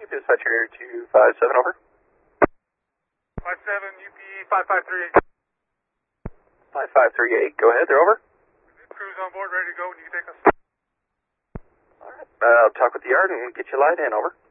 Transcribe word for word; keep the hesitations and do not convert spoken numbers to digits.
Dispatcher here, two five seven, over. five seven, U P five five three eight. five five three eight, go ahead, they're over. Crew's on board, ready to go, and you can take us. Alright, uh, I'll talk with the yard and get you light in, over.